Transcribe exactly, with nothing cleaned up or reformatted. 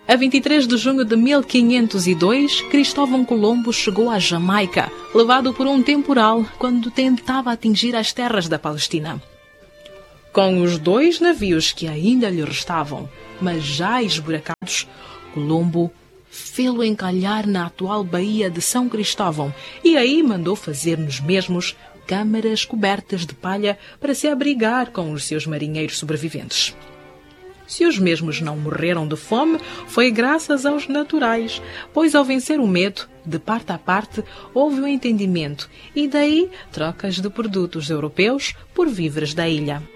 A vinte e três de junho de mil quinhentos e dois, Cristóvão Colombo chegou à Jamaica, levado por um temporal quando tentava atingir as terras da Palestina. Com os dois navios que ainda lhe restavam, mas já esburacados, Colombo fê-lo encalhar na atual Baía de São Cristóvão e aí mandou fazer nos mesmos câmaras cobertas de palha para se abrigar com os seus marinheiros sobreviventes. Se os mesmos não morreram de fome, foi graças aos naturais, pois ao vencer o medo, de parte a parte, houve o entendimento e daí trocas de produtos europeus por víveres da ilha.